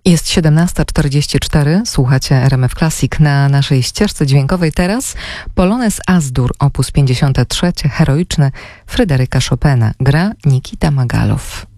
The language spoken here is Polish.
Jest 17:44, słuchacie RMF Classic na naszej ścieżce dźwiękowej. Teraz Polonez As-Dur, op. 53, heroiczny Fryderyka Chopina. Gra Nikita Magalow.